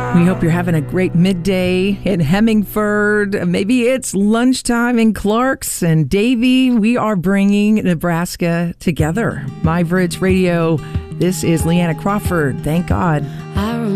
We hope you're having a great midday in Hemingford. Maybe it's lunchtime in Clarks and Davie. We are bringing Nebraska together. My Bridge Radio. This is Leanna Crawford. Thank God.